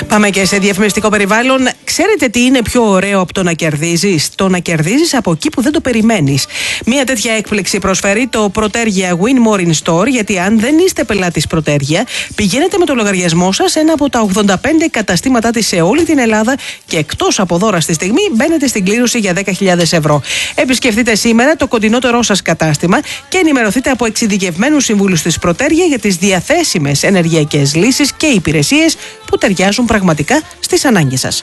Πάμε και σε διαφημιστικό περιβάλλον. Ξέρετε τι είναι πιο ωραίο από το να κερδίζεις? Το να κερδίζεις από εκεί που δεν το περιμένεις. Μια τέτοια έκπληξη προσφέρει το Protergia Win More in Store, γιατί αν δεν είστε πελάτης Protergia, πηγαίνετε με το λογαριασμό σας σε ένα από τα 85 καταστήματά της σε όλη την Ελλάδα και εκτός από δώρα στη στιγμή μπαίνετε στην κλήρωση για 10.000 ευρώ. Επισκεφτείτε σήμερα το κοντινότερό σας κατάστημα και ενημερωθείτε από εξειδικευμένους συμβούλους της Protergia για τις διαθέσιμες ενεργειακές λύσεις και υπηρεσίες που ταιριάζουν πραγματικά στις ανάγκες σας.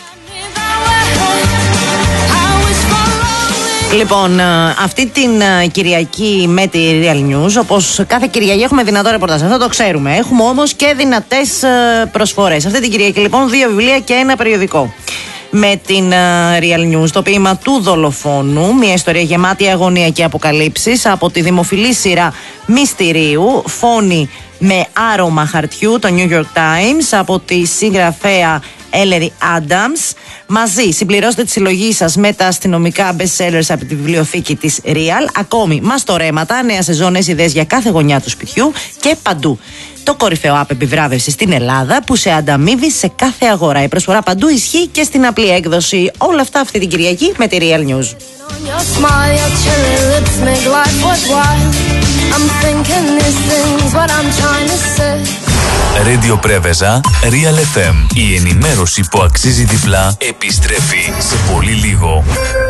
Λοιπόν, αυτή την Κυριακή με τη Real News, όπως κάθε Κυριακή έχουμε δυνατό ρεπορτάζ, αυτό το ξέρουμε. Έχουμε όμως και δυνατές προσφορές. Αυτή την Κυριακή λοιπόν 2 βιβλία και ένα περιοδικό. Με την Real News, το ποίημα του δολοφόνου, μια ιστορία γεμάτη αγωνία και αποκαλύψεις από τη δημοφιλή σειρά Μυστηρίου, Φόνοι με άρωμα χαρτιού, το New York Times, από τη συγγραφέα Έλερι Άνταμς. Μαζί συμπληρώστε τη συλλογή σας με τα αστυνομικά best sellers από τη βιβλιοθήκη της Real. Ακόμη μαστορέματα, νέα σεζόν, νέες ιδέες για κάθε γωνιά του σπιτιού και παντού. Το κορυφαίο app επιβράβευση στην Ελλάδα που σε ανταμείβει σε κάθε αγορά. Η προσφορά παντού ισχύει και στην απλή έκδοση. Όλα αυτά αυτή την Κυριακή με τη Real News. Radio Πρέβεζα, Real FM. Η ενημέρωση που αξίζει διπλά επιστρέφει σε πολύ λίγο.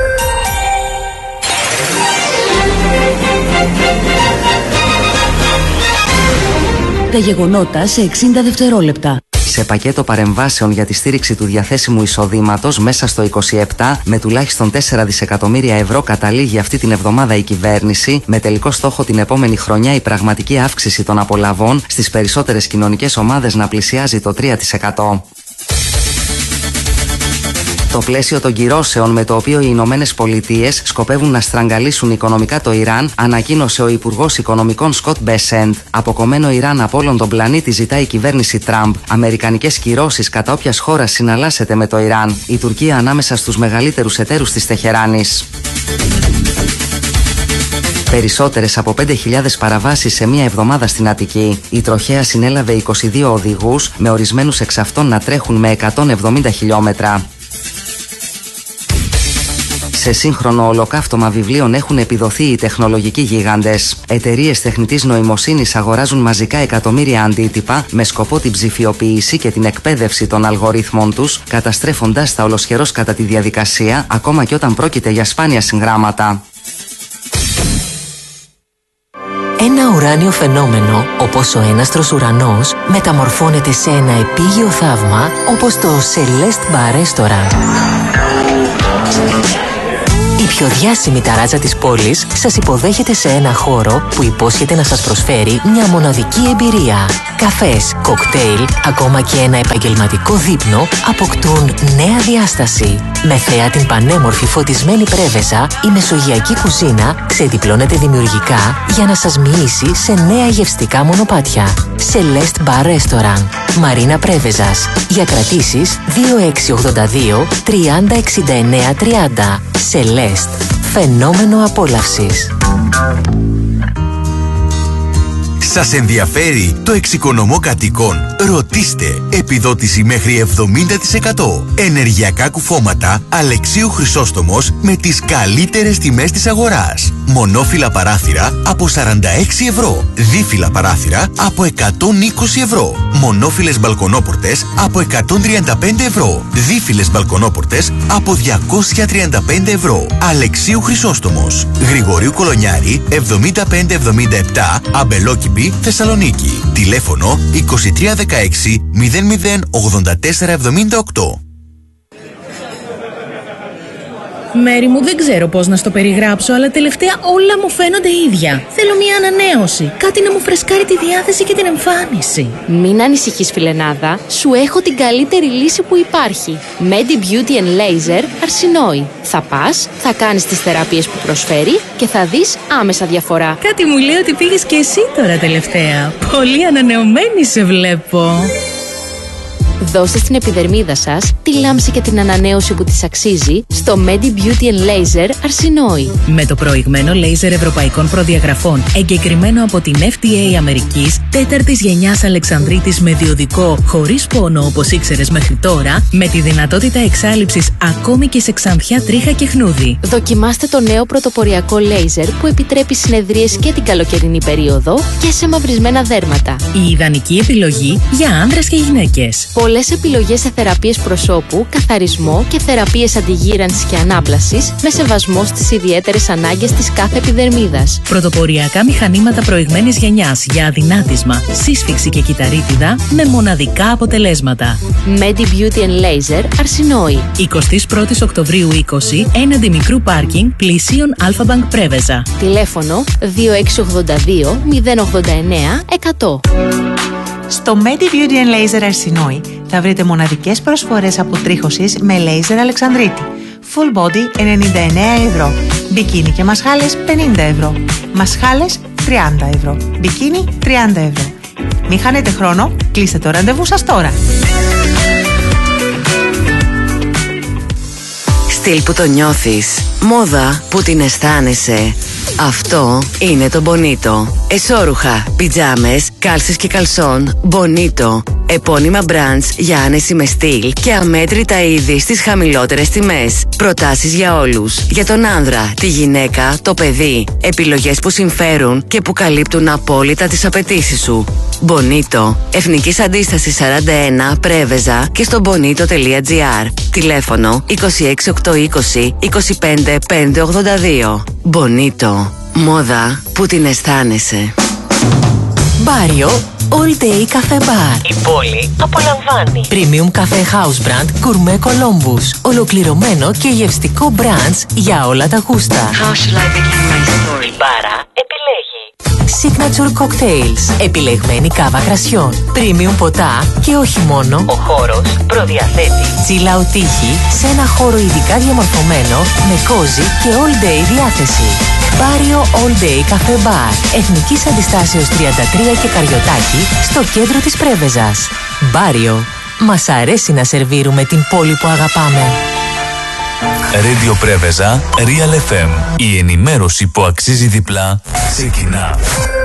Τα γεγονότα σε 60 δευτερόλεπτα. Σε πακέτο παρεμβάσεων για τη στήριξη του διαθέσιμου εισοδήματος μέσα στο 27, με τουλάχιστον 4 δισεκατομμύρια ευρώ καταλήγει αυτή την εβδομάδα η κυβέρνηση, με τελικό στόχο την επόμενη χρονιά η πραγματική αύξηση των απολαβών στις περισσότερες κοινωνικές ομάδες να πλησιάζει το 3%. Το πλαίσιο των κυρώσεων με το οποίο οι Ηνωμένες Πολιτείες σκοπεύουν να στραγγαλίσουν οικονομικά το Ιράν, ανακοίνωσε ο Υπουργός Οικονομικών Σκοτ Μπέσεντ. Αποκομμένο Ιράν από όλον τον πλανήτη ζητάει η κυβέρνηση Τραμπ. Αμερικανικές κυρώσεις κατά όποιας χώρας συναλλάσσεται με το Ιράν. Η Τουρκία ανάμεσα στους μεγαλύτερους εταίρους της Τεχεράνης. Περισσότερες από 5.000 παραβάσεις σε μία εβδομάδα στην Αττική. Η τροχέα συνέλαβε 22 οδηγούς, με ορισμένους εξ αυτών να τρέχουν με 170 χιλιόμετρα. Σε σύγχρονο ολοκαύτωμα βιβλίων έχουν επιδοθεί οι τεχνολογικοί γίγαντες. Εταιρείες τεχνητής νοημοσύνης αγοράζουν μαζικά εκατομμύρια αντίτυπα με σκοπό την ψηφιοποίηση και την εκπαίδευση των αλγορίθμων τους, καταστρέφοντας τα ολοσχερώς κατά τη διαδικασία, ακόμα και όταν πρόκειται για σπάνια συγγράμματα. Ένα ουράνιο φαινόμενο, όπως ο έναστρος ουρανός, μεταμορφώνεται σε ένα επίγειο θαύμα, όπως το Celeste Bar Restaurant. Η πιο διάσημη ταράτσα της πόλης σας υποδέχεται σε ένα χώρο που υπόσχεται να σας προσφέρει μια μοναδική εμπειρία. Καφές, κοκτέιλ, ακόμα και ένα επαγγελματικό δείπνο αποκτούν νέα διάσταση. Με θέα την πανέμορφη φωτισμένη Πρέβεζα, η μεσογειακή κουζίνα ξεδιπλώνεται δημιουργικά για να σας μοιήσει σε νέα γευστικά μονοπάτια. Celeste Bar Restaurant, Μαρίνα Πρέβεζας. Για κρατήσεις 2682 30 69 30. Celeste, φαινόμενο απόλαυσης. Σας ενδιαφέρει το εξοικονομώ κατοικών? Ρωτήστε. Επιδότηση μέχρι 70%. Ενεργειακά κουφώματα Αλεξίου Χρυσόστομος με τις καλύτερες τιμές της αγοράς. Μονόφυλλα παράθυρα από 46 ευρώ. Δίφυλλα παράθυρα από 120 ευρώ. Μονόφυλλες μπαλκονόπορτες από 135 ευρώ. Δίφυλλες μπαλκονόπορτες από 235 ευρώ. Αλεξίου Χρυσόστομος. Γρηγορίου Κολονιάρη 7577, Αμπελόκηπη, Θεσσαλονίκη. Τηλέφωνο 2316 00 84 78. Μέρη μου, δεν ξέρω πώς να στο περιγράψω, αλλά τελευταία όλα μου φαίνονται ίδια. Θέλω μια ανανέωση. Κάτι να μου φρεσκάρει τη διάθεση και την εμφάνιση. Μην ανησυχείς, φιλενάδα. Σου έχω την καλύτερη λύση που υπάρχει. Medi Beauty and Laser Αρσινόη. Θα πας, θα κάνεις τις θεραπείες που προσφέρει και θα δεις άμεσα διαφορά. Κάτι μου λέει ότι πήγες και εσύ τώρα τελευταία. Πολύ ανανεωμένη σε βλέπω. Δώστε στην επιδερμίδα σας τη λάμψη και την ανανέωση που της αξίζει στο Medi Beauty Laser Αρσινόη. Με το προηγμένο λέιζερ ευρωπαϊκών προδιαγραφών, εγκεκριμένο από την FDA Αμερικής, 4ης γενιάς Αλεξανδρίτης με διοδικό, χωρίς πόνο όπως ήξερες μέχρι τώρα, με τη δυνατότητα εξάλειψης ακόμη και σε ξανθιά, τρίχα και χνούδι. Δοκιμάστε το νέο πρωτοποριακό λέιζερ που επιτρέπει συνεδρίες και την καλοκαιρινή περίοδο και σε μαυρισμένα δέρματα. Η ιδανική επιλογή για άνδρες και γυναίκες. Πολλές επιλογές σε θεραπείες προσώπου, καθαρισμό και θεραπείες αντιγύρανσης και ανάπλασης με σεβασμό στις ιδιαίτερες ανάγκες της κάθε επιδερμίδας. Πρωτοποριακά μηχανήματα προηγμένης γενιάς για αδυνάτισμα, σύσφυξη και κυταρίτιδα με μοναδικά αποτελέσματα. Medi Beauty Laser Αρσινόη. 21 Οκτωβρίου 20, έναντι μικρού πάρκινγκ πλησίων Αλφα-Bank Πρέβεζα. Τηλέφωνο 2682 089 100. Στο Medi Beauty Laser Αρσινόη θα βρείτε μοναδικές προσφορές αποτρίχωσης με λέιζερ Αλεξανδρίτη. Full body 99 ευρώ. Μπικίνι και μασχάλες 50 ευρώ. Μασχάλες 30 ευρώ. Μπικίνι 30 ευρώ. Μην χάνετε χρόνο, κλείστε το ραντεβού σας τώρα. Στυλ που το νιώθεις, μόδα που την αισθάνεσαι. Αυτό είναι το Bonito. Εσώρουχα, πιτζάμες, κάλσες και καλσόν, Bonito. Επώνυμα brands για άνεση με στυλ και αμέτρητα είδη στις χαμηλότερες τιμές. Προτάσεις για όλους. Για τον άνδρα, τη γυναίκα, το παιδί. Επιλογές που συμφέρουν και που καλύπτουν απόλυτα τις απαιτήσεις σου. Bonito. Εθνικής Αντίστασης 41, Πρέβεζα και στο bonito.gr. Τηλέφωνο 26820 25 582. Bonito. Μόδα που την αισθάνεσαι. Μπάριο All Day Cafe Bar. Η πόλη απολαμβάνει. Premium Cafe House Brand Gourmet Columbus. Ολοκληρωμένο και γευστικό branch για όλα τα γούστα. How shall I begin my story? Η μπάρα επιλέγει Signature Cocktails. Επιλεγμένη κάβα κρασιών. Premium ποτά και όχι μόνο. Ο χώρος προδιαθέτει chill out τύχη σε ένα χώρο ειδικά διαμορφωμένο με cozy και all day διάθεση. Μπάριο All Day Cafe Bar. Εθνικής Αντιστάσεως 33 και Καριωτάκη στο κέντρο της Πρέβεζας. Μπάριο. Μας αρέσει να σερβίρουμε την πόλη που αγαπάμε. Radio Πρέβεζα, Real FM. Η ενημέρωση που αξίζει διπλά ξεκινά.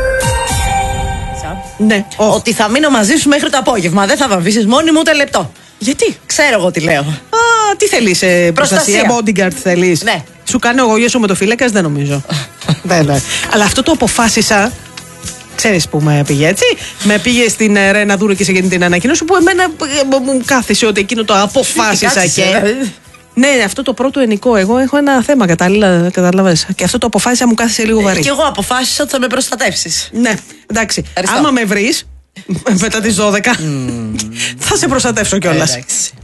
Ναι. Ότι θα μείνω μαζί σου μέχρι το απόγευμα. Δεν θα με αφήσεις μόνη μου ούτε λεπτό. Γιατί? Ξέρω εγώ τι λέω. Α, τι θέλεις, προστασία, bodyguard θέλεις? Ναι. Σου κάνει ο γογιός σου με το φύλακας, δεν νομίζω. Δεν. Αλλά αυτό το αποφάσισα. Ξέρεις που με πήγε, έτσι. Με πήγε στην Ρένα Δούρου και σε την ανακοίνωση που εμένα μου κάθισε ότι εκείνο το αποφάσισα και. Ναι, αυτό το πρώτο ενικό. Εγώ έχω ένα θέμα, κατάλαβες. Και αυτό το αποφάσισα, μου κάθισε λίγο βαρύ. Και εγώ αποφάσισα ότι θα με προστατεύσεις. Ναι, εντάξει. Άμα με βρεις μετά τις 12, θα σε προστατεύσω κιόλας.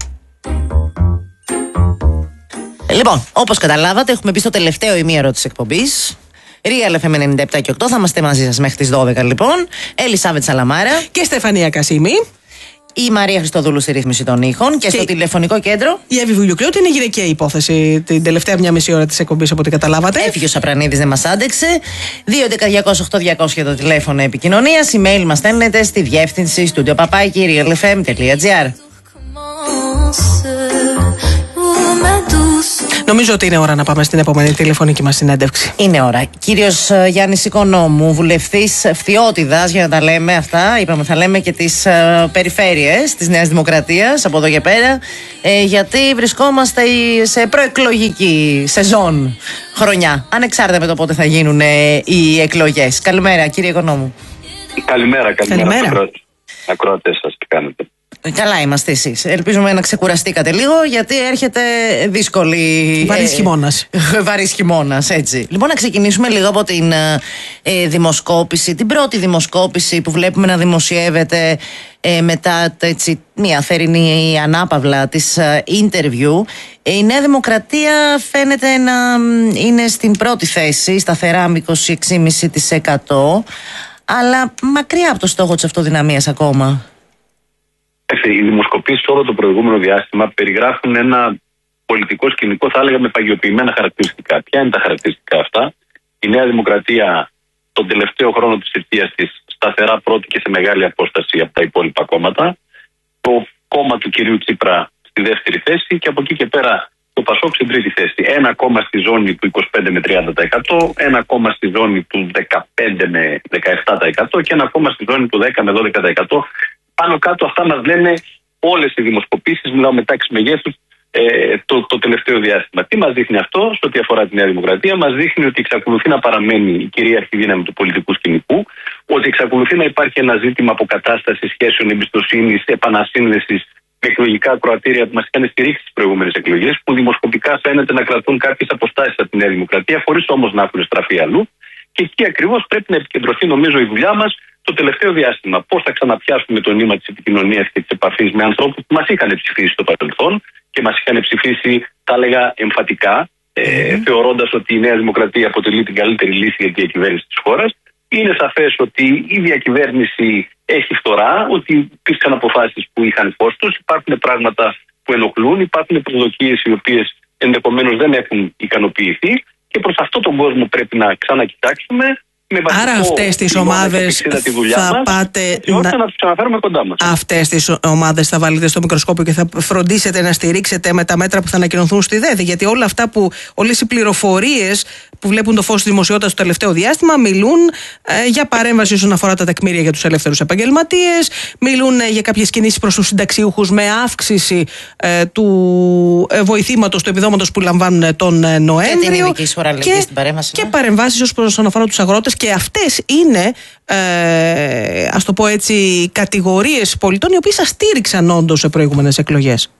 Λοιπόν, όπως καταλάβατε, έχουμε μπει στο τελευταίο ημίωρο της εκπομπής. Real FM 97 και 8. Θα είμαστε μαζί σας μέχρι τις 12, λοιπόν. Ελισάβετ Σαλαμάρα και Στεφανία Κασίμη. Η Μαρία Χριστοδούλου στη ρύθμιση των ήχων και στο τηλεφωνικό κέντρο. Η Εύη Βουλιουκλιώτη. Είναι γυναικεία υπόθεση την τελευταία μία μισή ώρα της εκπομπής, από ό,τι καταλάβατε. Έφυγε ο Σαπρανίδης, δεν μας άντεξε. 2.11.200.8.200 για το τηλέφωνο επικοινωνίας. Email μας στέλνετε στη διεύθυνση studio@realfm.gr. Νομίζω ότι είναι ώρα να πάμε στην επόμενη τηλεφωνική μας συνέντευξη. Είναι ώρα. Κύριος Γιάννης Οικονόμου, βουλευτής Φθιώτιδας, για να τα λέμε αυτά. Είπαμε, θα λέμε και τις περιφέρειες της Νέας Δημοκρατίας από εδώ και πέρα. Γιατί βρισκόμαστε σε προεκλογική σεζόν χρονιά. Ανεξάρτητα με το πότε θα γίνουν οι εκλογές. Καλημέρα, κύριε Οικονόμου. Καλημέρα. Ακροατές σας, τι κάνετε? Καλά είμαστε εσείς. Ελπίζουμε να ξεκουραστήκατε λίγο, γιατί έρχεται δύσκολη. Βαρύς χειμώνας, έτσι. Λοιπόν, να ξεκινήσουμε λίγο από την δημοσκόπηση. Την πρώτη δημοσκόπηση που βλέπουμε να δημοσιεύεται μετά μια θερινή ανάπαυλα της interview. Η Νέα Δημοκρατία φαίνεται να είναι στην πρώτη θέση, σταθερά με 26,5%, αλλά μακριά από το στόχο της αυτοδυναμίας ακόμα. Οι δημοσκοπήσεις όλο το προηγούμενο διάστημα περιγράφουν ένα πολιτικό σκηνικό, θα έλεγα, με παγιοποιημένα χαρακτηριστικά. Ποια είναι τα χαρακτηριστικά αυτά? Η Νέα Δημοκρατία τον τελευταίο χρόνο της θητείας της σταθερά πρώτη και σε μεγάλη απόσταση από τα υπόλοιπα κόμματα. Το κόμμα του κυρίου Τσίπρα στη δεύτερη θέση και από εκεί και πέρα το ΠΑΣΟΚ στην τρίτη θέση. Ένα κόμμα στη ζώνη του 25 με 30%, ένα κόμμα στη ζώνη του 15 με 17% και ένα κόμμα στη ζώνη του 10 με 12%. Πάνω κάτω αυτά μας λένε όλες οι δημοσκοπήσεις, μιλάω με τάξη μεγέθους, το τελευταίο διάστημα. Τι μας δείχνει αυτό σε ό,τι αφορά τη Νέα Δημοκρατία? Μας δείχνει ότι εξακολουθεί να παραμένει η κυρίαρχη δύναμη του πολιτικού σκηνικού, ότι εξακολουθεί να υπάρχει ένα ζήτημα αποκατάστασης σχέσεων εμπιστοσύνης, επανασύνδεσης με εκλογικά ακροατήρια που μας είχαν στηρίξει στις προηγούμενες εκλογές, που δημοσκοπικά φαίνεται να κρατούν κάποιες αποστάσεις από τη Νέα Δημοκρατία, χωρίς όμως να έχουν στραφεί αλλού. Και εκεί ακριβώς πρέπει να επικεντρωθεί, νομίζω, η δουλειά μας το τελευταίο διάστημα. Πώς θα ξαναπιάσουμε το νήμα της επικοινωνίας και της επαφής με ανθρώπους που μας είχαν ψηφίσει στο παρελθόν και μας είχαν ψηφίσει, θα έλεγα, εμφατικά, θεωρώντας ότι η Νέα Δημοκρατία αποτελεί την καλύτερη λύση για τη διακυβέρνηση της χώρας. Είναι σαφές ότι η διακυβέρνηση έχει φθορά, ότι υπήρξαν αποφάσεις που είχαν κόστος, υπάρχουν πράγματα που ενοχλούν, υπάρχουν προσδοκίες οι οποίες ενδεχομένως δεν έχουν ικανοποιηθεί και προς αυτόν τον κόσμο πρέπει να ξανακοιτάξουμε. Άρα αυτές τις ομάδες θα πάτε να τους ξαναφέρουμε κοντά μας. Αυτές τις ομάδες θα βάλετε στο μικροσκόπιο και θα φροντίσετε να στηρίξετε με τα μέτρα που θα ανακοινωθούν στη ΔΕΔ. Γιατί όλες οι πληροφορίες που βλέπουν το φως της δημοσιότητας το τελευταίο διάστημα μιλούν για παρέμβαση όσον αφορά τα τεκμήρια για τους ελεύθερους επαγγελματίες, μιλούν για κάποιες κινήσεις προς τους συνταξιούχους με αύξηση του βοηθήματος, του επιδόματος που λαμβάνουν τον Νοέμβριο. Και την ειδική εισφορά στην παρέμβαση. Και παρεμβάσεις όσον αφορά τους αγρότες. Και αυτές είναι, ας το πω έτσι, κατηγορίες πολιτών οι οποίοι σας στήριξαν όντως σε προηγούμενες εκλογές.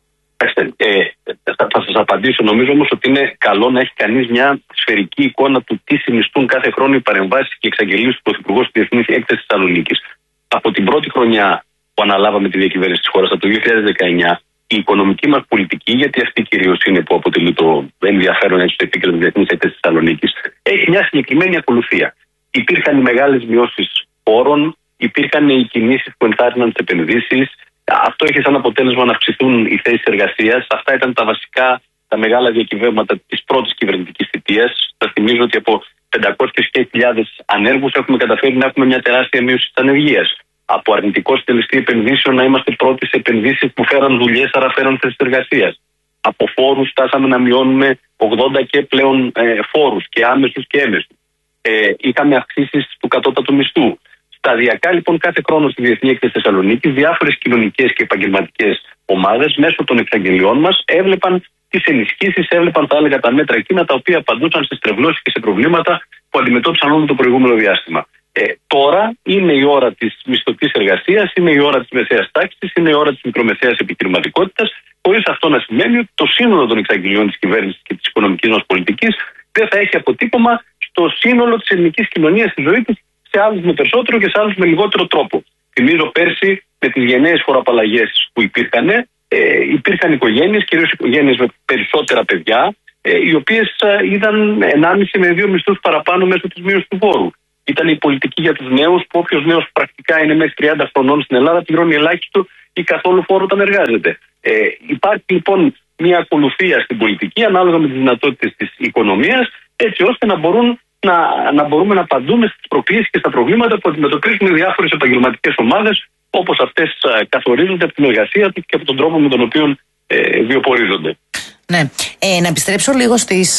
Θα σας απαντήσω. Νομίζω όμως ότι είναι καλό να έχει κανείς μια σφαιρική εικόνα του τι συνιστούν κάθε χρόνο οι παρεμβάσεις και εξαγγελίες του Πρωθυπουργού στη Διεθνή Έκθεση της Θεσσαλονίκης. Από την πρώτη χρονιά που αναλάβαμε τη διακυβέρνηση της χώρας, από το 2019, η οικονομική μας πολιτική, γιατί αυτή κυρίως είναι που αποτελεί το ενδιαφέρον έτσι στο επίκεντρο της Διεθνής Έκθεσης της Θεσσαλονίκης, έχει μια συγκεκριμένη ακολουθία. Υπήρχαν οι μεγάλες μειώσεις φόρων, υπήρχαν οι κινήσεις που ενθάρρυναν τις επενδύσεις. Αυτό είχε σαν αποτέλεσμα να αυξηθούν οι θέσεις εργασίας. Αυτά ήταν τα βασικά, τα μεγάλα διακυβεύματα της πρώτης κυβερνητικής θητείας. Θα θυμίζω ότι από 500.000 ανέργους έχουμε καταφέρει να έχουμε μια τεράστια μείωση της ανεργίας. Από αρνητικό συντελεστή επενδύσεων να είμαστε πρώτοι σε επενδύσεις που φέραν δουλειές, άρα φέραν θέσεις εργασίας. Από φόρους φτάσαμε να μειώνουμε 80 και πλέον φόρους και άμεσους και έμεσους. Είχαμε αυξήσεις του κατώτατου μισθού. Σταδιακά λοιπόν κάθε χρόνο στη Διεθνή Έκθεση Θεσσαλονίκης διάφορες κοινωνικές και επαγγελματικές ομάδες μέσω των εξαγγελιών μας έβλεπαν τις ενισχύσεις, έβλεπαν θα έλεγα τα μέτρα εκείνα τα οποία απαντούσαν σε στρεβλώσεις και σε προβλήματα που αντιμετώπισαν όλο το προηγούμενο διάστημα. Τώρα είναι η ώρα της μισθωτής εργασίας, είναι η ώρα της μεσαίας τάξης, είναι η ώρα της μικρομεσαίας επιχειρηματικότητας, χωρίς αυτό να σημαίνει ότι το σύνολο των εξαγγελιών της κυβέρνησης και της οικονομικής μας πολιτικής δεν θα έχει αποτύπωμα στο σύνολο της ελληνικής κοινωνίας, στη ζωή της, σε άλλους με περισσότερο και σε άλλους με λιγότερο τρόπο. Θυμίζω πέρσι με τις γενναίες φοροαπαλλαγές που υπήρχαν οικογένειες, κυρίως οικογένειες με περισσότερα παιδιά, οι οποίες είδαν 1,5 με 2 μισθούς παραπάνω μέσω της μείωσης του φόρου. Ήταν η πολιτική για τους νέους, που όποιος νέος πρακτικά είναι μέχρι 30 χρονών στην Ελλάδα πληρώνει ελάχιστο ή καθόλου φόρο όταν εργάζεται. Υπάρχει λοιπόν μια ακολουθία στην πολιτική ανάλογα με τις δυνατότητες της οικονομίας, έτσι ώστε να μπορούμε να απαντούμε στις προκλήσεις και στα προβλήματα που αντιμετωπίζουν οι διάφορες επαγγελματικές ομάδες, όπως αυτές καθορίζονται από την εργασία τους και από τον τρόπο με τον οποίο βιοπορίζονται. Ναι. Να επιστρέψω λίγο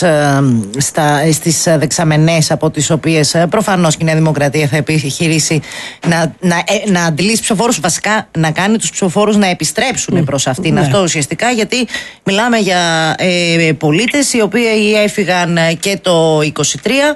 στις δεξαμενές από τις οποίες προφανώς και η Νέα Δημοκρατία θα επιχειρήσει να αντιλήσει ψηφοφόρους, βασικά να κάνει τους ψηφοφόρους να επιστρέψουν προς αυτήν. Αυτό ουσιαστικά, γιατί μιλάμε για πολίτες οι οποίοι έφυγαν και το 23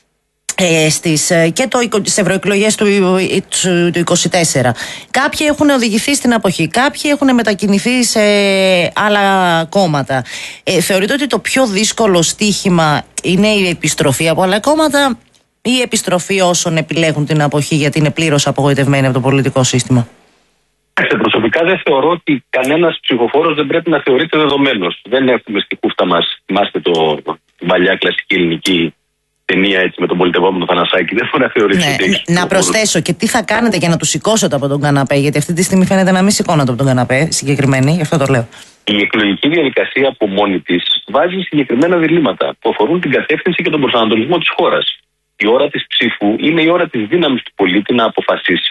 και στις ευρωεκλογές του 24. Κάποιοι έχουν οδηγηθεί στην αποχή, κάποιοι έχουν μετακινηθεί σε άλλα κόμματα. Θεωρείτε ότι το πιο δύσκολο στίχημα είναι η επιστροφή από άλλα κόμματα ή η επιστροφή όσων επιλέγουν την αποχή γιατί είναι πλήρως απογοητευμένοι από το πολιτικό σύστημα? Προσωπικά δεν θεωρώ ότι κανένας ψηφοφόρος δεν πρέπει να θεωρείται δεδομένος. Δεν έχουμε στη κούφτα μας, θυμάστε την παλιά κλασική ελληνική ταινία έτσι με τον πολιτευόμενο Θανασάκη. Δεν μπορεί να θεωρήσει ότι έχει. Να προσθέσω και τι θα κάνετε για να του σηκώσετε από τον καναπέ, γιατί αυτή τη στιγμή φαίνεται να μην σηκώνατε από τον καναπέ συγκεκριμένη, γι' αυτό το λέω. Η εκλογική διαδικασία από μόνη της βάζει συγκεκριμένα διλήμματα που αφορούν την κατεύθυνση και τον προσανατολισμό της χώρας. Η ώρα της ψήφου είναι η ώρα της δύναμης του πολίτη να αποφασίσει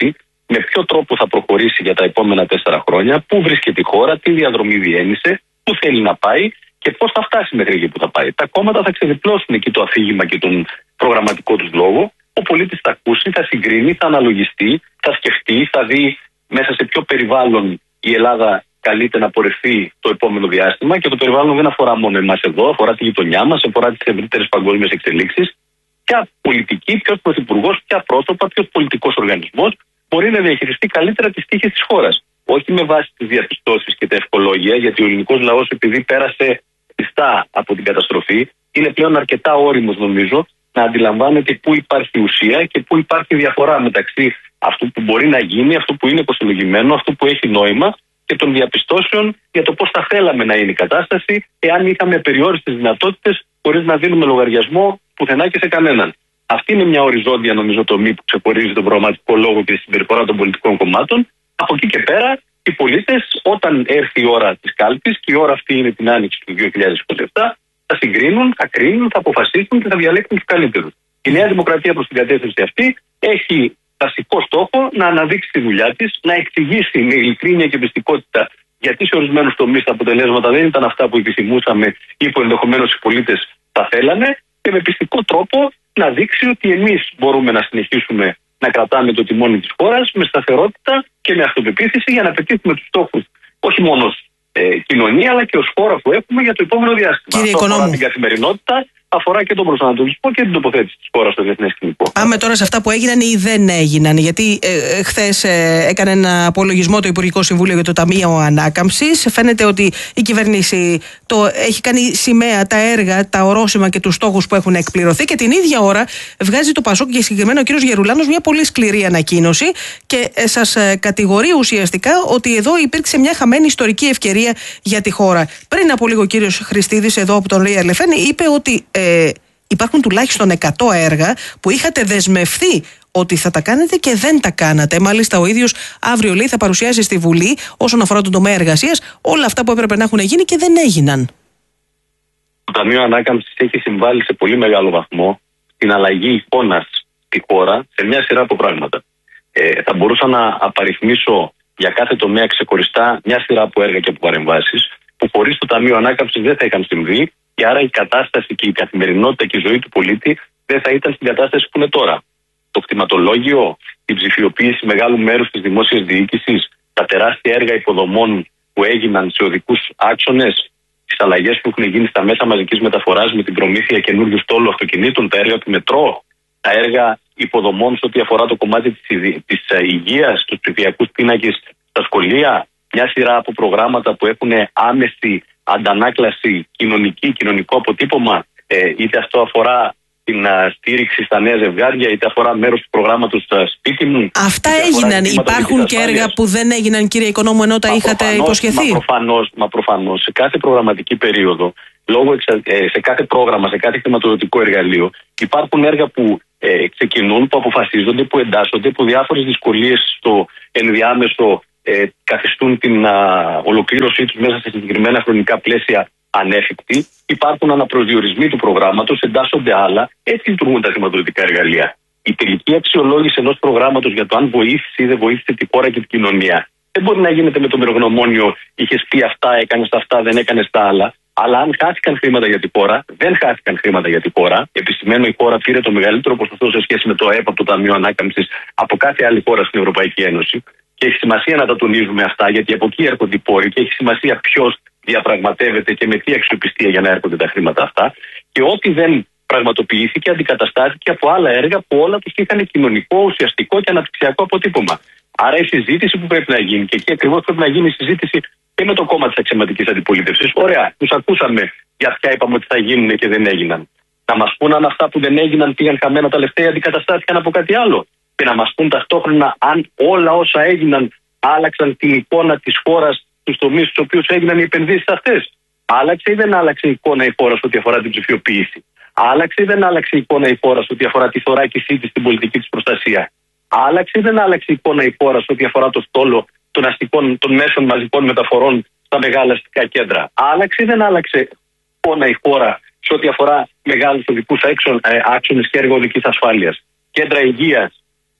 με ποιο τρόπο θα προχωρήσει για τα επόμενα 4 χρόνια, πού βρίσκεται η χώρα, τι διαδρομή διένυσε, πού θέλει να πάει και πώς θα φτάσει μέχρι εκεί που θα πάει. Τα κόμματα θα ξεδιπλώσουν εκεί το αφήγημα και τον προγραμματικό τους λόγο. Ο πολίτης θα ακούσει, θα συγκρίνει, θα αναλογιστεί, θα σκεφτεί, θα δει μέσα σε ποιο περιβάλλον η Ελλάδα καλείται να πορευτεί το επόμενο διάστημα. Και το περιβάλλον δεν αφορά μόνο εμάς εδώ, αφορά τη γειτονιά μας, αφορά τις ευρύτερες παγκόσμιες εξελίξεις. Ποια πολιτική, ποιος πρωθυπουργός, ποια πρόσωπα, ποιος πολιτικός οργανισμός μπορεί να διαχειριστεί καλύτερα τις τύχες της χώρας. Όχι με βάση τις διαπιστώσεις και τα ευχολόγια, γιατί ο ελληνικός λαός, επειδή πέρασε πιστά από την καταστροφή, είναι πλέον αρκετά όριμος, νομίζω, να αντιλαμβάνεται πού υπάρχει ουσία και πού υπάρχει διαφορά μεταξύ αυτού που μπορεί να γίνει, αυτού που είναι κοσολογημένο, αυτού που έχει νόημα και των διαπιστώσεων για το πώς θα θέλαμε να είναι η κατάσταση, εάν είχαμε περιόριστες δυνατότητες, χωρίς να δίνουμε λογαριασμό πουθενά και σε κανέναν. Αυτή είναι μια οριζόντια, νομίζω, τομή που ξεχωρίζει τον προγραμματικό λόγο και τη συμπεριφορά των πολιτικών κομμάτων. Από εκεί και πέρα, οι πολίτες, όταν έρθει η ώρα της κάλπης, και η ώρα αυτή είναι την άνοιξη του 2027, θα συγκρίνουν, θα κρίνουν, θα αποφασίσουν και θα διαλέξουν τους καλύτερους. Η Νέα Δημοκρατία προς την κατεύθυνση αυτή έχει βασικό στόχο να αναδείξει τη δουλειά της, να εξηγήσει με ειλικρίνεια και πιστικότητα γιατί σε ορισμένους τομείς τα αποτελέσματα δεν ήταν αυτά που επιθυμούσαμε ή που ενδεχομένως οι πολίτες θα θέλανε, και με πιστικό τρόπο να δείξει ότι εμείς μπορούμε να συνεχίσουμε να κρατάμε το τιμόνι της χώρας με σταθερότητα και με αυτοπεποίθηση για να πετύχουμε τους στόχους όχι μόνο κοινωνία αλλά και ως χώρα που έχουμε για το επόμενο διάστημα. Αυτό αφορά την καθημερινότητα, αφορά και τον προσανατολισμό και την τοποθέτηση της χώρας στο διεθνές σκηνικό. Πάμε τώρα σε αυτά που έγιναν ή δεν έγιναν. Γιατί χθες έκανε ένα απολογισμό το Υπουργικό Συμβούλιο για το Ταμείο Ανάκαμψης. Φαίνεται ότι η κυβέρνηση έχει κάνει σημαία τα έργα, τα ορόσημα και τους στόχους που έχουν εκπληρωθεί, και την ίδια ώρα βγάζει το Πασόκ και συγκεκριμένα ο κ. Γερουλάνος μια πολύ σκληρή ανακοίνωση και σας κατηγορεί ουσιαστικά ότι εδώ υπήρξε μια χαμένη ιστορική ευκαιρία για τη χώρα. Πριν από λίγο ο κ. Χριστίδης εδώ από τον Real FM είπε ότι υπάρχουν τουλάχιστον 100 έργα που είχατε δεσμευθεί ότι θα τα κάνετε και δεν τα κάνατε. Μάλιστα, ο ίδιος αύριο, λέει, θα παρουσιάσει στη Βουλή, όσον αφορά τον τομέα εργασίας, όλα αυτά που έπρεπε να έχουν γίνει και δεν έγιναν. Το Ταμείο Ανάκαμψης έχει συμβάλει σε πολύ μεγάλο βαθμό στην αλλαγή εικόνας στη χώρα σε μια σειρά από πράγματα. Θα μπορούσα να απαριθμίσω για κάθε τομέα ξεχωριστά μια σειρά από έργα και από παρεμβάσεις που χωρίς το Ταμείο Ανάκαμψης δεν θα είχαν συμβεί. Και άρα η κατάσταση και η καθημερινότητα και η ζωή του πολίτη δεν θα ήταν στην κατάσταση που είναι τώρα. Το κτηματολόγιο, η ψηφιοποίηση μεγάλου μέρους της δημόσιας διοίκησης, τα τεράστια έργα υποδομών που έγιναν σε οδικούς άξονες, τις αλλαγές που έχουν γίνει στα μέσα μαζικής μεταφοράς με την προμήθεια καινούριου στόλου αυτοκινήτων, τα έργα του μετρό, τα έργα υποδομών σε ό,τι αφορά το κομμάτι της υγείας, τους ψηφιακούς πίνακες στα σχολεία, μια σειρά από προγράμματα που έχουν άμεση αντανάκλαση κοινωνικό αποτύπωμα, είτε αυτό αφορά την στήριξη στα νέα ζευγάρια, είτε αφορά μέρος του προγράμματος σπίτι μου. Αυτά έγιναν. Υπάρχουν και έργα που δεν έγιναν, κύριε Οικονόμου, ενώ τα είχατε υποσχεθεί. Μα προφανώς. Σε κάθε προγραμματική περίοδο, σε κάθε πρόγραμμα, σε κάθε χρηματοδοτικό εργαλείο, υπάρχουν έργα που ξεκινούν, που αποφασίζονται, που εντάσσονται, που διάφορες δυσκολίες στο ενδιάμεσο καθιστούν την ολοκλήρωσή τους μέσα σε συγκεκριμένα χρονικά πλαίσια ανέφικτη. Υπάρχουν αναπροσδιορισμοί του προγράμματος, εντάσσονται άλλα. Έτσι λειτουργούν τα χρηματοδοτικά εργαλεία. Η τελική αξιολόγηση ενός προγράμματος για το αν βοήθησε ή δεν βοήθησε τη χώρα και την κοινωνία δεν μπορεί να γίνεται με το μυρογνωμόνιο. Είχες πει αυτά, έκανες αυτά, δεν έκανες τα άλλα. Αλλά αν χάθηκαν χρήματα για τη χώρα, δεν χάθηκαν χρήματα για τη χώρα. Επισημαίνω, η χώρα πήρε το μεγαλύτερο ποσοστό σε σχέση με το ΑΕΠ από το Ταμείο Ανάκαμψης από κάθε άλλη χώρα στην Ευρωπαϊκή Ένωση. Και έχει σημασία να τα τονίζουμε αυτά, γιατί από εκεί έρχονται οι πόροι και έχει σημασία ποιος διαπραγματεύεται και με τι αξιοπιστία για να έρχονται τα χρήματα αυτά. Και ό,τι δεν πραγματοποιήθηκε αντικαταστάθηκε από άλλα έργα που όλα τους είχαν κοινωνικό, ουσιαστικό και αναπτυξιακό αποτύπωμα. Άρα η συζήτηση που πρέπει να γίνει, και εκεί ακριβώς πρέπει να γίνει η συζήτηση και με το κόμμα της αξιωματικής αντιπολίτευσης. Ωραία, τους ακούσαμε για ποια είπαμε ότι θα γίνουν και δεν έγιναν. Να μας πούν αν αυτά που δεν έγιναν πήγαν χαμένα τα λεφτά ή αντικαταστάθηκαν από κάτι άλλο. Και να μας πούν ταυτόχρονα αν όλα όσα έγιναν άλλαξαν την εικόνα της χώρας στους τομείς στους οποίους έγιναν οι επενδύσεις αυτές. Άλλαξε ή δεν άλλαξε η εικόνα η χώρα σε ό,τι αφορά την ψηφιοποίηση. Άλλαξε ή δεν άλλαξε η εικόνα η χώρα σε ό,τι αφορά τη θωράκισή της στην πολιτική της προστασία. Άλλαξε ή δεν άλλαξε η εικόνα η χώρα σε ό,τι αφορά το στόλο των μέσων μαζικών μεταφορών στα μεγάλα αστικά κέντρα. Άλλαξε ή δεν άλλαξε η εικόνα η χώρα σε ό,τι αφορά μεγάλους οδικούς άξονες και έργα οδικής ασφάλειας. Κέντρα υγείας,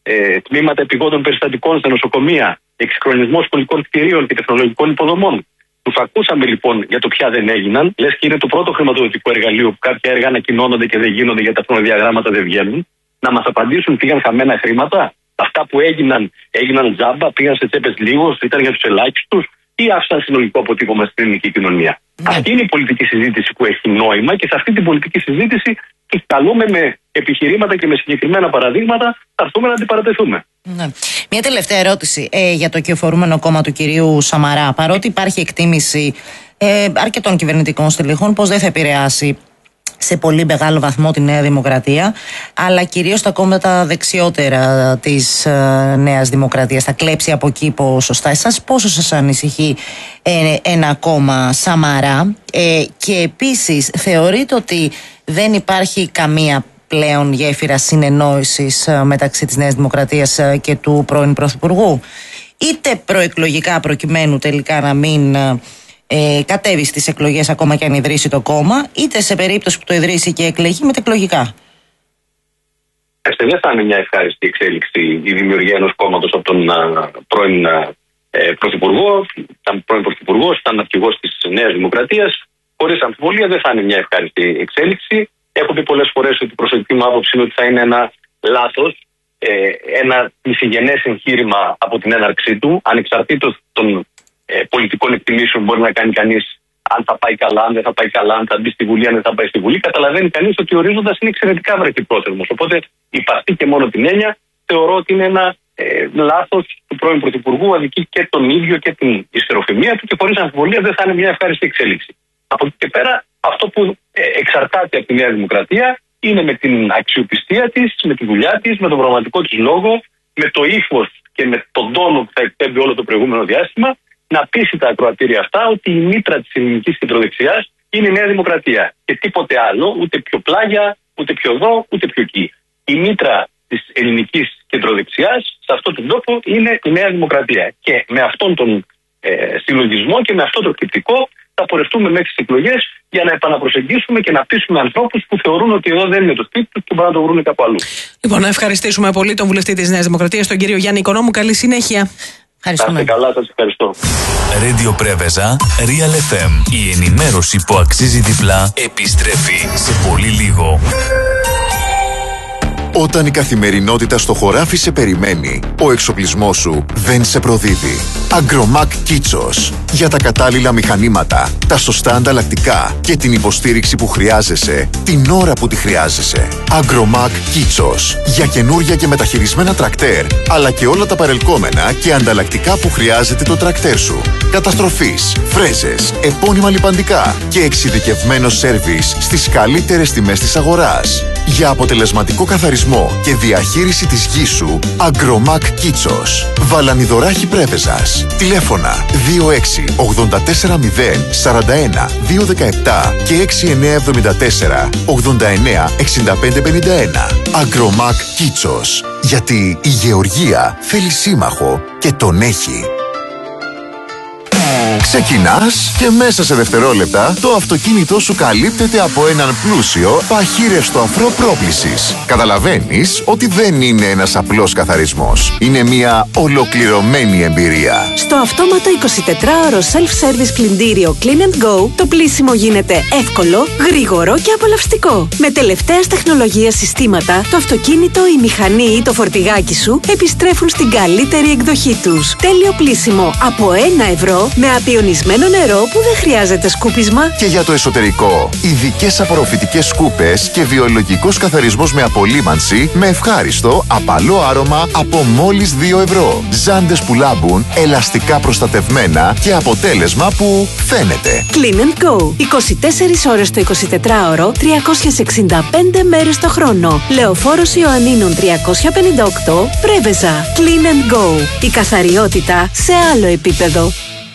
τμήματα επιγόντων περιστατικών στα νοσοκομεία, εξυγχρονισμός σχολικών κτηρίων και τεχνολογικών υποδομών. Τους ακούσαμε λοιπόν για το ποια δεν έγιναν. Λες και είναι το πρώτο χρηματοδοτικό εργαλείο που κάποια έργα ανακοινώνονται και δεν γίνονται γιατί τα χρονοδιαγράμματα δεν βγαίνουν. Να μας απαντήσουν, πήγαν χαμένα χρήματα. Αυτά που έγιναν τζάμπα, πήγαν σε τσέπες λίγους, ήταν για τους ελάχιστους ή άφησαν συνολικό αποτύπωμα στην ελληνική κοινωνία. Αυτή είναι η πολιτική συζήτηση που έχει νόημα και σε αυτή την πολιτική συζήτηση τους καλούμε με επιχειρήματα και με συγκεκριμένα παραδείγματα, θα έρθουμε να αντιπαρατεθούμε. Ναι. Μια τελευταία ερώτηση για το κυοφορούμενο κόμμα του κυρίου Σαμαρά. Παρότι υπάρχει εκτίμηση αρκετών κυβερνητικών στελεχών πως δεν θα επηρεάσει σε πολύ μεγάλο βαθμό τη Νέα Δημοκρατία, αλλά κυρίως τα κόμματα δεξιότερα της Νέας Δημοκρατίας θα κλέψει από εκεί ποσοστά. Εσάς πόσο σας ανησυχεί ένα κόμμα Σαμαρά, και επίσης θεωρείτε ότι δεν υπάρχει καμία πλέον γέφυρα συνεννόησης μεταξύ της Νέας Δημοκρατίας και του πρώην Πρωθυπουργού, είτε προεκλογικά προκειμένου τελικά να μην κατέβει στις εκλογές ακόμα και αν ιδρύσει το κόμμα, είτε σε περίπτωση που το ιδρύσει και εκλεγεί μετεκλογικά? Δεν θα είναι μια ευχάριστη εξέλιξη η δημιουργία ενός κόμματος από τον πρώην Πρωθυπουργό. Ήταν πρώην Πρωθυπουργός, ήταν αρχηγός της Νέας Δημοκρατίας. Χωρίς αμφιβολία δεν θα είναι μια ευχάριστη εξέλιξη. Έχω πει πολλές φορές ότι η προσωπική μου άποψη είναι ότι θα είναι ένα λάθος, ένα ηθιγενές εγχείρημα από την έναρξή του, ανεξαρτήτως των πολιτικών εκτιμήσεων μπορεί να κάνει κανείς αν θα πάει καλά, αν δεν θα πάει καλά, αν θα μπει στη Βουλή, αν δεν θα πάει στη Βουλή. Καταλαβαίνει κανείς ότι ο ορίζοντας είναι εξαιρετικά βραχυπρόθεσμος. Οπότε, υπ' αυτή και μόνο την έννοια, θεωρώ ότι είναι ένα λάθος του πρώην Πρωθυπουργού, αδικεί και τον ίδιο και την ιστεροφημία του και χωρίς αμφιβολία δεν θα είναι μια ευχάριστη εξέλιξη. Από εκεί και πέρα, αυτό που εξαρτάται από τη Νέα Δημοκρατία είναι με την αξιοπιστία της, με τη δουλειά της, με τον πραγματικό της λόγο, με το ύφος και με τον τόνο που θα εκπέμπει όλο το προηγούμενο διάστημα, να πείσει τα ακροατήρια αυτά ότι η μήτρα της ελληνικής κεντροδεξιάς είναι η Νέα Δημοκρατία. Και τίποτε άλλο, ούτε πιο πλάγια, ούτε πιο εδώ, ούτε πιο εκεί. Η μήτρα της ελληνικής κεντροδεξιάς σε αυτόν τον τόπο είναι η Νέα Δημοκρατία. Και με αυτόν τον συλλογισμό και με αυτό το κριτικό θα πορευτούμε μέχρι τις εκλογές για να επαναπροσεγγίσουμε και να πείσουμε ανθρώπους που θεωρούν ότι εδώ δεν είναι το σπίτι τους και μπορούν να το βρουν κάπου αλλού. Λοιπόν, να ευχαριστήσουμε πολύ τον βουλευτή της Νέας Δημοκρατίας, τον κύριο Γιάννη Οικονόμου. Καλή συνέχεια. Ευχαριστούμε. Είστε καλά, σας ευχαριστώ. Radio Πρέβεζα, Real FM. Η ενημέρωση που αξίζει διπλά επιστρέφει σε πολύ λίγο. Όταν η καθημερινότητα στο χωράφι σε περιμένει, ο εξοπλισμός σου δεν σε προδίδει. Agromac Kitsos. Για τα κατάλληλα μηχανήματα, τα σωστά ανταλλακτικά και την υποστήριξη που χρειάζεσαι, την ώρα που τη χρειάζεσαι. Agromac Kitsos. Για καινούρια και μεταχειρισμένα τρακτέρ, αλλά και όλα τα παρελκόμενα και ανταλλακτικά που χρειάζεται το τρακτέρ σου. Καταστροφής, φρέζες, επώνυμα λιπαντικά και εξειδικευμένο σέρβις στις καλύτερες τιμές της αγοράς. Για αποτελεσματικό καθαρισμό και διαχείριση της γης σου, Agromac Kitsos. Βαλανιδωράχη Πρέβεζας. Τηλέφωνα 26 84 0 41 217 και 6974 89 65 51. Agromac Kitsos. Γιατί η γεωργία θέλει σύμμαχο και τον έχει. Ξεκινάς και μέσα σε δευτερόλεπτα το αυτοκίνητό σου καλύπτεται από έναν πλούσιο παχύρευστο αφρό πρόκλησης. Καταλαβαίνεις ότι δεν είναι ένας απλός καθαρισμός. Είναι μια ολοκληρωμένη εμπειρία. Στο αυτόματο 24ωρο self-service πλυντήριο Clean & Go, το πλύσιμο γίνεται εύκολο, γρήγορο και απολαυστικό. Με τελευταίας τεχνολογίας συστήματα, το αυτοκίνητο, η μηχανή ή το φορτηγάκι σου επιστρέφουν στην καλύτερη εκδοχή τους. Τέλειο πλύσιμο από 1 ευρώ με απιονισμένο νερό που δεν χρειάζεται σκούπισμα. Και για το εσωτερικό, ειδικές απορροφητικές σκούπες και βιολογικός καθαρισμός με απολύμανση με ευχάριστο, απαλό άρωμα από μόλις 2 ευρώ. Ζάντες που λάμπουν, ελαστικά προστατευμένα και αποτέλεσμα που φαίνεται. Clean & Go. 24 ώρες το 24ωρο, 365 μέρες το χρόνο. Λεωφόρος Ιωαννίνων 358, Πρέβεζα. Clean & Go. Η καθαριότητα σε άλλο επίπεδο.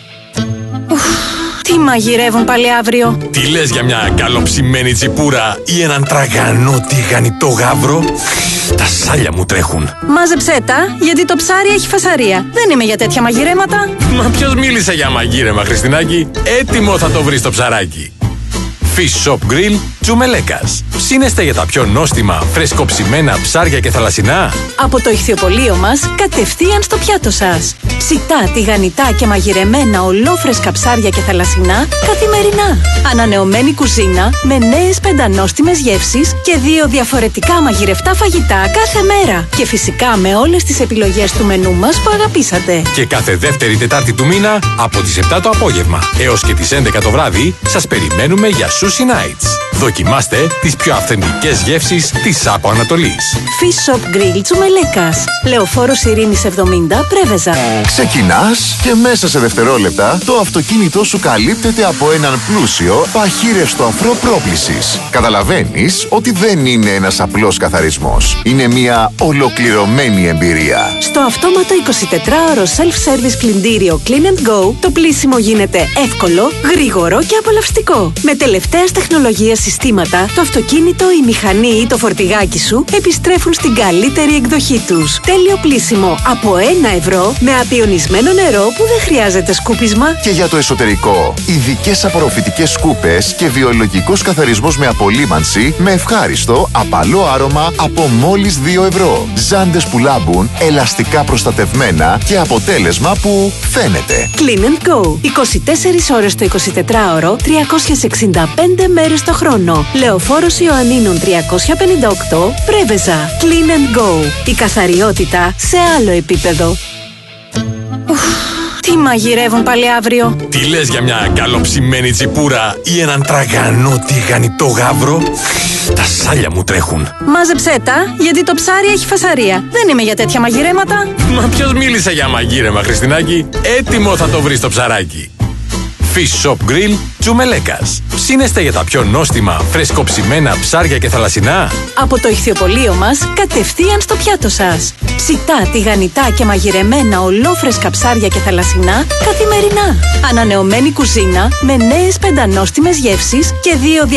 Τι μαγειρεύουν πάλι αύριο? Τι λες για μια καλοψημένη τσιπούρα ή έναν τραγανό τηγανιτό γάβρο? Τα σάλια μου τρέχουν. Μάζεψέ τα, γιατί το ψάρι έχει φασαρία. Δεν είμαι για τέτοια μαγειρέματα. Μα ποιος μίλησε για μαγείρεμα, Χριστινάκη? Έτοιμο θα το βρεις το ψαράκι. Fish Shop Grill Τζουμελέκας. Ψήνεστε για τα πιο νόστιμα, φρεσκοψημένα ψάρια και θαλασσινά? Από το ηχθιοπωλείο μας, κατευθείαν στο πιάτο σας. Ψητά, τηγανιτά και μαγειρεμένα ολόφρεσκα ψάρια και θαλασσινά καθημερινά. Ανανεωμένη κουζίνα με νέες πεντανόστιμες γεύσεις και 2 διαφορετικά μαγειρευτά φαγητά κάθε μέρα. Και φυσικά με όλες τις επιλογές του μενού μας που αγαπήσατε. Και κάθε δεύτερη Τετάρτη του μήνα, από τις 7 το απόγευμα έως και τις 11 το βράδυ, σας περιμένουμε για Sushi Nights. Δοκιμάστε τις πιο αυθεντικές γεύσεις της Άπο Ανατολής. Fish Shop Grill Τσουμελέκας. Λεωφόρος Ειρήνης 70, Πρέβεζα. Ξεκινάς και μέσα σε δευτερόλεπτα το αυτοκίνητό σου καλύπτεται από έναν πλούσιο παχύρευστο αφρό πρόκλησης. Καταλαβαίνεις ότι δεν είναι ένας απλός καθαρισμός. Είναι μια ολοκληρωμένη εμπειρία. Στο αυτόματο 24ωρο self-service πλυντήριο Clean and Go, το πλύσιμο γίνεται εύκολο, γρήγορο και απολαυστικό. Με τελευταίας τεχνολογίας συστήματα, το αυτοκίνητο, η μηχανή ή το φορτηγάκι σου επιστρέφουν στην καλύτερη εκδοχή τους. Τέλειο πλύσιμο από 1 ευρώ με απειονισμένο νερό που δεν χρειάζεται σκούπισμα. Και για το εσωτερικό, ειδικές απορροφητικές σκούπες και βιολογικός καθαρισμός με απολύμανση με ευχάριστο, απαλό άρωμα από μόλις 2 ευρώ. Ζάντες που λάμπουν, ελαστικά προστατευμένα και αποτέλεσμα που φαίνεται. Clean and Go. 24 ώρες το 24ωρο, 365 μέρες το χρόνο. Λεωφόρος Ιωαννίνων 358, Πρέβεζα. Clean and Go. Η καθαριότητα σε άλλο επίπεδο. Τι μαγειρεύουν πάλι αύριο? Τι λες για μια καλοψημένη τσιπούρα ή έναν τραγανό τηγανιτό γάβρο? Τα σάλια μου τρέχουν. Μάζεψέ τα, γιατί το ψάρι έχει φασαρία. Δεν είμαι για τέτοια μαγειρέματα. Μα ποιος μίλησε για μαγείρεμα, Χριστινάκη? Έτοιμο θα το βρεις το ψαράκι. Fish Shop Grill Τζουμελέκας. Ψήνεστε για τα πιο νόστιμα, φρεσκοψημένα ψάρια και θαλασσινά? Από το ηχθιοπωλείο μας, κατευθείαν στο πιάτο σας. Ψητά, τηγανιτά και μαγειρεμένα ολόφρεσκα ψάρια και θαλασσινά καθημερινά. Ανανεωμένη κουζίνα με νέες πεντανόστιμες γεύσεις και 2